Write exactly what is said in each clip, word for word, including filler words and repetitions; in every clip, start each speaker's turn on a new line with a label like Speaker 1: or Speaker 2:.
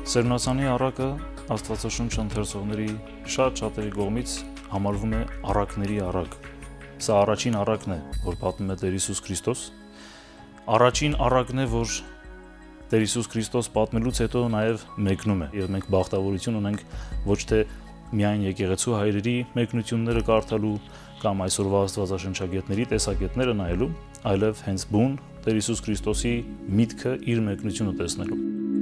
Speaker 1: Սերմնացանի առակը Աստվածաշունչ ընթերցողների շատ շատերի կողմից համարվում է առակների առակ։ Սա առաջին առակն է, որ պատմում է Տեր Հիսուս Քրիստոս։ Առաջին առակն է, որ Տեր Հիսուս Քրիստոս պատմելուց հետո նաև մեկնում է, եւ մենք բախտավորություն ունենք ոչ թե միայն եկեղեցու հայրերի մեկնությունները կարդալու կամ այսօրվա աստվածաշնչագետների տեսակետները նայելու, այլև հենց բուն Տեր Հիսուս Քրիստոսի միտքը իր մեկնությունը տեսնելու։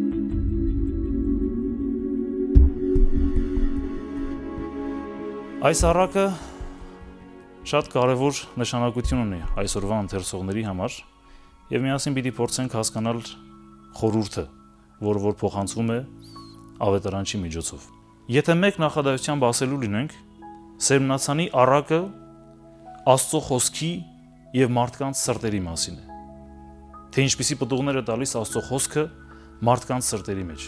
Speaker 1: Այս առակը շատ կարևոր նշանակություն ունի այսօրվա ընթերցողների համար, եւ միասին պիտի փորձենք հասկանալ խորհուրդը, որը որ փոխանցվում է ավետարանչի միջոցով։ Եթե մեկ նախադասությամբ ասելու լինենք, սերմնացանի առակը Աստծո խոսքի եւ մարդկանց սրտերի մասին է։ Թե ինչպիսի պտուղներ է տալիս Աստծո խոսքը մարդկանց սրտերի մեջ։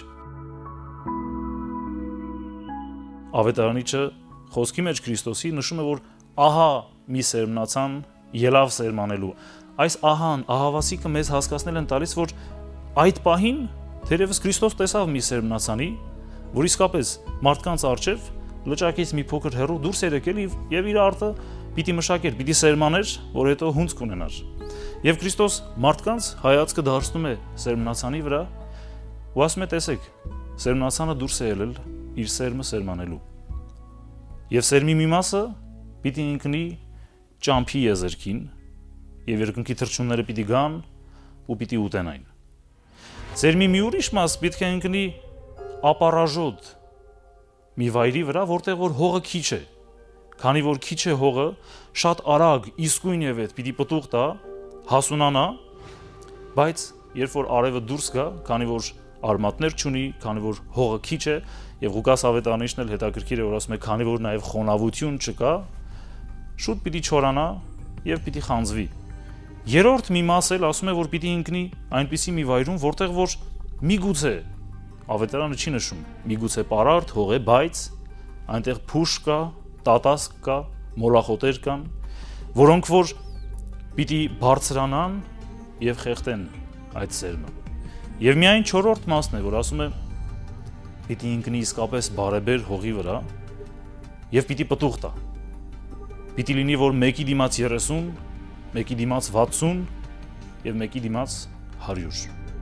Speaker 1: Ավետարանիչը խոսքի մեջ Քրիստոսի նշում է, որ ահա մի սերմնացան ելավ սերմանելու։ Այս ահան, ահավասիկը մեզ հասկացնել են տալիս, որ այդ պահին թերևս Քրիստոս տեսավ մի սերմնացանի, որ իսկապես մարդկանց առջև լճակից մի փոքր հեռու դուրս էր եկել եւ իր արտը պիտի մշակեր, պիտի սերմաներ, որ հետո հունձ կունենար։ Եվ Քրիստոս մարդկանց հայացքը դարձնում է սերմնացանի վրա ու ասում է, տեսեք, սերմնացանը դուրս է ելել իր սերմը սերմանելու։ Եվ սերմի մի մասը պիտի ընկնի ճամփի եզերքին, եւ երկնքի թռչունները պիտի գան ու պիտի ուտեն այն։ Սերմի մի ուրիշ մաս պիտի ընկնի ապարաժոտ մի վայրի վրա, որտեղ որ հողը քիչ է։ Քանի որ քիչ է հողը, շատ արագ իսկույն եւ այդ պիտի պտուղ տա, հասունանա, բայց երբ որ արևը դուրս գա, քանի որ արմատներ չունի, քանի որ հողը քիչ է, եւ Ղուկաս ավետարանիչն էլ հետաքրքիր է, որ ասում է, քանի որ նաեւ խոնավություն չկա, շուտ պիտի չորանա եւ պիտի խանձվի։ Երրորդ մի մաս էլ ասում է, որ պիտի ընկնի այնպիսի մի վայրում, որտեղ որ միգուցե ավետարանը չի նշում, միգուցե պարարտ հող է, բայց այնտեղ փուշ կա, տատասկ կա, մոլախոտեր կան, որոնք որ պիտի բարձրանան եւ խեղդեն այդ սերմը։ Եվ միայն չորրորդ մասն է, որ ասում է պիտի ընկնի իսկապես բարեբեր հողի վրա եւ պիտի պտուղ տա։ Պիտի լինի, որ մեկի դիմաց երեսուն, մեկի դիմաց վաթսուն եւ մեկի դիմաց հարյուր։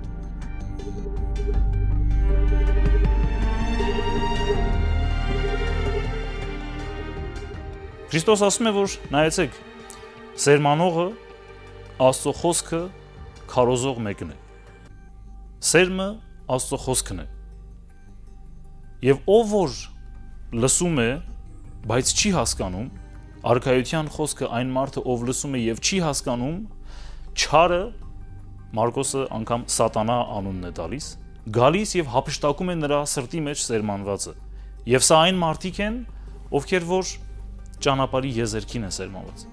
Speaker 1: Քրիստոս ասում է, որ նայեցեք, սերմանողը Աստծո խոսքը քարոզող մեկն է։ Սերմը Աստծո խոսքն է։ Եվ ով որ լսում է, բայց չի հասկանում, արքայության խոսքը այն մարդը, ով լսում է եւ չի հասկանում, չարը, Մարկոսը անգամ սատանա անունն է տալիս, գալիս եւ հափշտակում է նրա սրտի մեջ սերմանվածը։ Եվ սա այն մարդիկ են, ովքեր որ ճանապարհի եզերքին են սերմանված։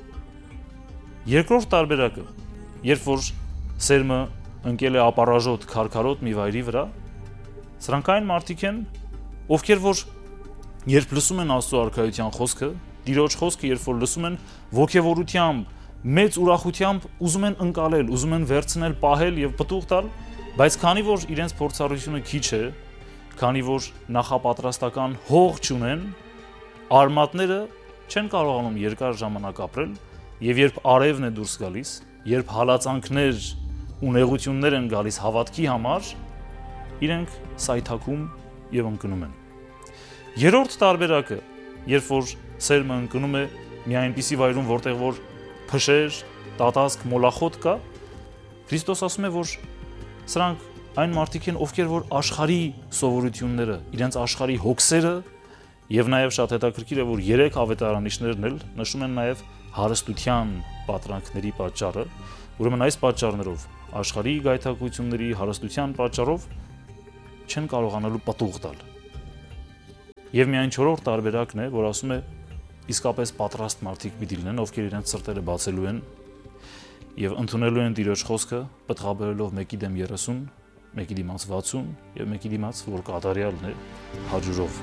Speaker 1: Երկրորդ տարբերակը, երբ որ սերմը ընկել է ապարաժոտ քարքարոտ մի վայրի վրա, սրանք այն մարդիկ են, ովքեր որ երբ լսում են Աստծո արքայության խոսքը, Տիրոջ խոսքը երբ որ լսում են ոգևորությամբ, մեծ ուրախությամբ ուզում են ընկալել, ուզում են վերցնել, պահել եւ պտուղ տալ, բայց քանի որ իրենց փորձառությունը քիչ է, քանի որ նախապատրաստական հող չունեն, արմատները չեն կարողանում երկար ժամանակ ապրել, եւ երբ արևն է դուրս գալիս, երբ հալածանքներ ու նեղություններ են գալիս հավատքի համար, իրենք սայթաքում եւ ընկնում են։ Երրորդ տարբերակը, երբ որ սերմը ընկնում է մի այնպիսի վայրում, որտեղ որ փշեր, տատասկ, մոլախոտ կա, Քրիստոս ասում է, որ սրանք այն մարդիկ են, ովքեր որ աշխարհի սովորությունները, իրենց աշխարհի հոգսերը եւ նաեւ շատ հետաքրքիր է, որ երեք ավետարանիչներն էլ նշում են նաեւ հարստության պատրանքների պատճառը, ուրեմն այս պատճառներով, աշխարհի գայթակղությունների, հարստության պատճառով չեն կարողանալու պտուղ տալ։ Եվ միայն չորրորդ տարբերակն է, որ ասում է իսկապես պատրաստ մարդիկ պիտի լինեն, ովքեր իրենց սրտերը բացելու են եւ ընդունելու են Տիրոջ խոսքը, պտղաբերելով մեկի դեմ երեսուն, մեկի դիմաց վաթսուն եւ մեկի դիմաց, որ կատարյալն է, հարյուրով։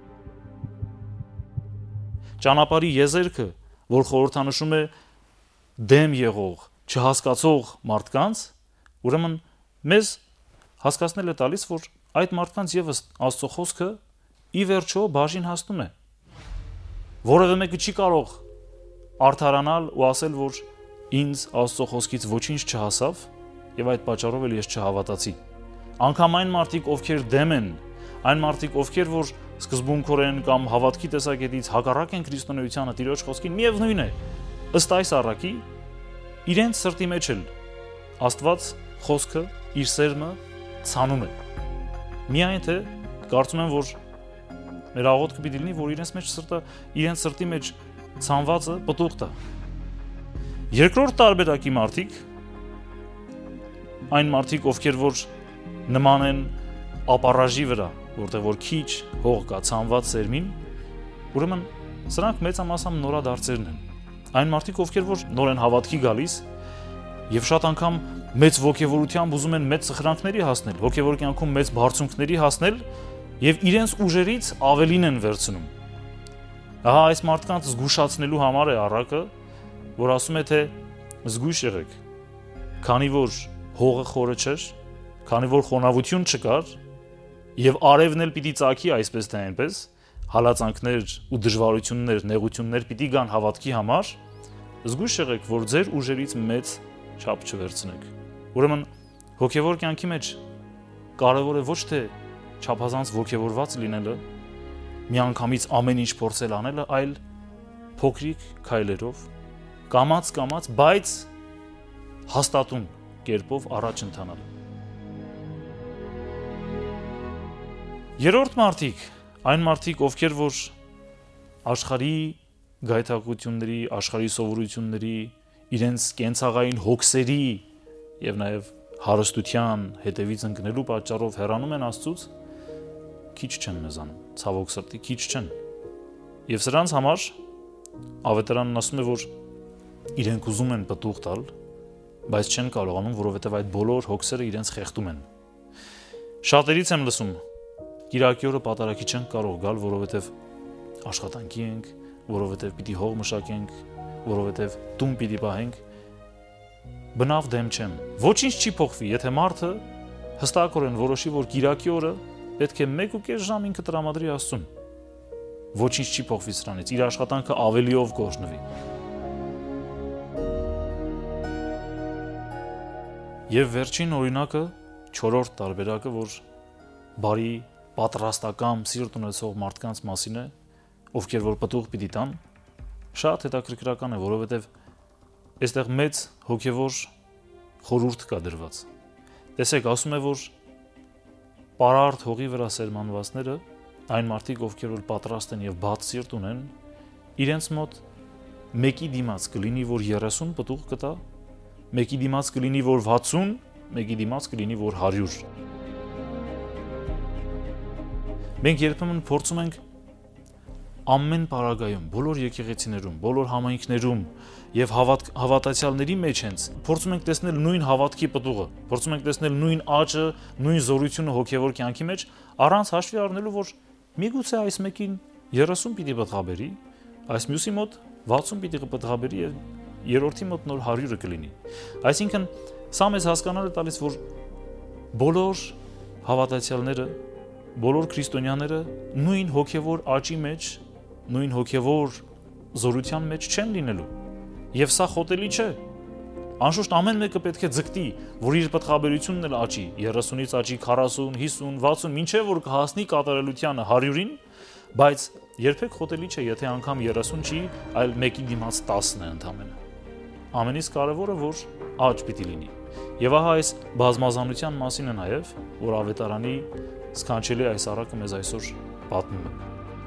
Speaker 1: Ճանապարհի եզերքը, որ խորհրդանշում է դեմ եղող, չհասկացող մարդկանց, ուրեմն մեզ հասկացնել է տալիս, որ այդ մարդկանց եւս Աստծո խոսքը ի վերջո բաժին հասնում է։ Որևէ մեկը չի կարող արդարանալ ու ասել, որ ինձ Աստծո խոսքից ոչինչ չհասավ, եւ այդ պատճառով էլ ես չհավատացի։ Անկամ այն մարդիկ, ովքեր դեմ են, այն մարդիկ, ովքեր որ սկզբունքորեն կամ հավատքի տեսակետից հակառակ են քրիստոնեությանը, Տիրոջ խոսքին, միևնույն է, ըստ այս առակի, իրենց սրտի մեջ էլ Աստված խոսքը իր սերմը ցանում է։ Միայն թե կարծում եմ, որ մեր աղոթքը պիտի լինի, որ իրենց մեջ սրտը, իրենց սրտի մեջ ցանվածը պտուղ տա։ Երկրորդ տարբերակի մարդիկ, այն մարդիկ, ովքեր որ նման են ապարաժի վրա, որտեղ որ քիչ հող կա ցանված սերմին, ուրեմն սրանք մեծամասամբ նորադարձերն են։ Այն մարդիկ, ովքեր որ նոր են հավատքի գալիս եւ շատ անգամ մեծ ոգևորությամբ ուզում են մեծ սխրանքների հասնել, հոգևոր կյանքում մեծ բարձունքների հասնել եւ իրենց ուժերից ավելին են վերցնում։ Ահա այս մարդկանց զգուշացնելու համար է առակը, որ ասում է, թե զգույշ եղեք, քանի որ հողը խորը չէր, քանի որ խոնավություն չկար եւ արևն էլ պիտի ծագի այսպես թե այնպես, հալածանքներ ու դժվարություններ, նեղություններ պիտի գան հավատքի համար, զգույշ եղեք, որ ձեր ուժերից մեծ չափ չվերցնեք։ Ուրեմն հոգևոր կյանքի մեջ կարևոր է ոչ թե չափազանց ոգևորված լինելը, միանգամից ամեն ինչ փորձել անելը, այլ փոքրիկ քայլերով, կամաց-կամաց, բայց հաստատուն կերպով առաջ ընթանալ։ Երրորդ մարդիկ, այն մարդիկ, ովքեր որ աշխարհի գայթակղությունների, աշխարհի սովորությունների, իրենց կենցաղային հոգսերի եւ նաեւ հարստության հետևից ընկնելու պատճառով հեռանում են Աստծուց, քիչ չեն մեզանում, ցավոք սրտի քիչ չեն։ Եվ սրանց համար ավետարանն ասում է, որ իրենք ուզում են պտուղ տալ, բայց չեն կարողանում, որովհետեւ այդ բոլոր հոգսերը իրենց խեղդում են։ Շատերից եմ լսում, Կիրակի օրը պատարակի չենք կարող գալ, որովհետեւ աշխատանքի ենք, որովհետեւ պիտի հող մշակենք, որովհետեւ տուն պիտի պահենք։ Բնավ դեմ չեմ։ Ոչինչ չի փոխվի, եթե մարդը հստակորեն որոշի, որ Կիրակի օրը պետք է մեկ ու կես ժամ ինքը տրամադրի Աստծուն։ Ոչինչ չի փոխվի սրանից, իր աշխատանքը ավելիով կօրհնվի։ Եվ վերջին օրինակը, չորրորդ տարբերակը, որ բարի պատրաստական սիրտ ունեցող մարդկանց մասին է, ովքեր որ պտուղ պիտի տան, շատ հետաքրքրական է, որովհետև այստեղ մեծ հոգևոր խորհուրդ կա դրված։ Տեսեք, ասում է, որ պարարտ հողի վրա սերմանվածները, այն մարդիկ, ովքեր որ պատրաստ են եւ բաց սիրտ ունեն, իրենց մոտ մեկի դիմաց կլինի, որ երեսուն պտուղ կտա, մեկի դիմաց կլինի, որ վաթսուն, մեկի դիմաց կլինի, որ հարյուր։ Մենք երբեմն փորձում ենք ամեն պարագայում, բոլոր եկեղեցիներում, բոլոր համայնքներում եւ հավատ, հավատացյալների մեջ հենց փորձում ենք տեսնել նույն հավատքի պտուղը, փորձում ենք տեսնել նույն աճը, նույն զորությունը հոգեվոր կյանքի մեջ, առանց հաշվի առնելու, որ միգուցե այս մեկին երեսուն պիտի պտղաբերի, այս մյուսի մոտ վաթսուն պիտի պտղաբերի եւ երրորդի մոտ նոր հարյուրը կլինի։ Այսինքն սա մեզ հասկանալ է տալիս, որ բոլոր հավատացյալները, բոլոր քրիստոնյաները նույն հոգևոր աճի մեջ, նույն հոգևոր զորության մեջ չեն լինելու։ Եվ սա խոտելի չէ։ Անշուշտ ամեն մեկը պետք է ձգտի, որ իր պտղաբերությունն էլ աճի, երեսունից աճի քառասուն, հիսուն, վաթսուն, մինչև որ կհասնի կատարելությանը հարյուրին, բայց երբեք խոտելի չէ, եթե անգամ երեսուն չի, այլ մեկի դիմաց տասն է ընդամենը։ Ամենից կարևորը, որ աճ պիտի լինի։ Եվ ահա այս բազմազանության մասին է նաև, որ ավետարանի սքանչելի այս առակը մեզ այսօր պատմում է։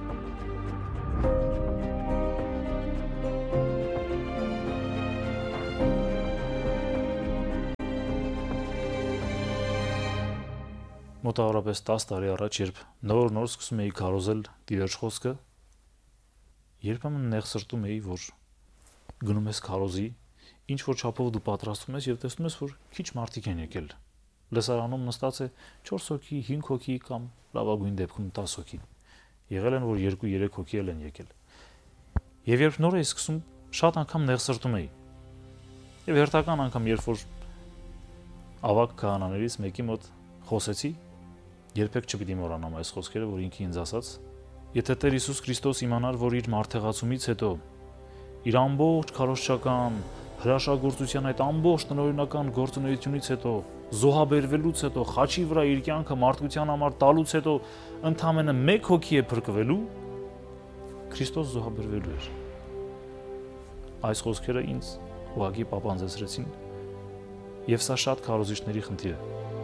Speaker 1: Մոտավորապես տասը տարի առաջ, երբ նոր-նոր սկսում էի քարոզել Տիրոջ խոսքը, երբեմն նեղ սրտում էի, որ գնում ես քարոզի, ինչ որ չափով դու պատրաստվում ես եւ տեսնում ես, որ քիչ մարդիկ են եկել։ Լսարանում նստած է չորս հոգի, հինգ հոգի կամ լավագույն դեպքում տասը հոգի։ Եղել են, որ երկու երեք հոգի էլ են եկել։ Եվ երբ նոր էի սկսում, շատ անգամ նեղ սրտում էի։ Եվ հերթական անգամ, երբ որ ավակ քահանաներից մեկի մոտ խոսեցի, երբեք չպիտի մոռանամ այս խոսքերը, որ ինքը ինձ ասաց. եթե Տեր Հիսուս Քրիստոս իմանար, որ իր մարդեղացումից հետո իր ամբողջ քարոզչական հրաշագործության այդ ամբողջ տնօրինական գործունեությունից հետո, զոհաբերվելուց հետո, խաչի վրա իր կյանքը մարդկության համար տալուց հետո ընդամենը մեկ հոգի է փրկվելու, Քրիստոս զոհաբերվելու էր։ Այս խոսքերը ինձ ուղղակի պապանձեցրեցին, եւ սա շատ քարոզիչների խնդիր է։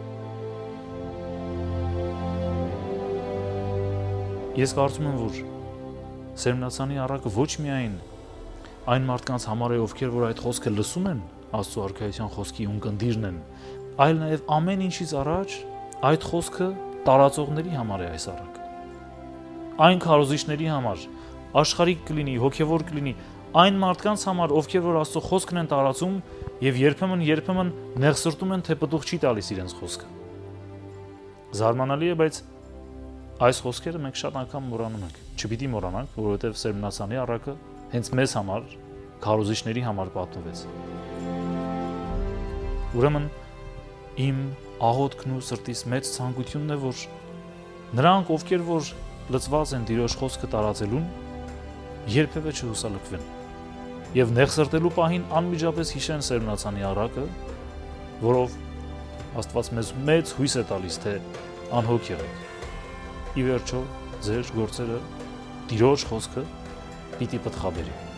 Speaker 1: Ես կարծում եմ, որ Սերմնացանի առակը ոչ միայն այն մարդկանց համար է, ովքեր որ այդ խոսքը լսում են, Աստծո արքայության խոսքի ունկնդիրն են, այլ նաև ամեն ինչից առաջ այդ խոսքը տարածողների համար է այս առակը։ Այն քարոզիչների համար, աշխարհիկ կլինի, հոգևոր կլինի, այն մարդկանց համար, ովքեր որ Աստծո խոսքն են տարածում եւ երբեմն երբեմն նեղսրտում են, թե պտուղ չի տալիս իրենց խոսքը։ Զարմանալի է, բայց այս խոսքերը մենք շատ անգամ մոռանում ենք։ Չպիտի մոռանանք, որովհետեւ Սերմնացանի առակը հենց մեզ համար, քարոզիչների համար պատմվեց։ Ուրեմն իմ աղոթքն ու սրտիս մեծ ցանկությունն է, որ նրանք, ովքեր որ լծված են Տիրոջ խոսքը տարածելուն, երբևէ չհուսալքվեն եւ նեղսրտելու պահին անմիջապես հիշեն Սերմնացանի առակը, որով Աստված մեզ մեծ հույս է տալիս, թե անհոգ եղեք։ Ի վերջո, ձեր գործերը Տիրոջ խոսքը պիտի պտղաբերի։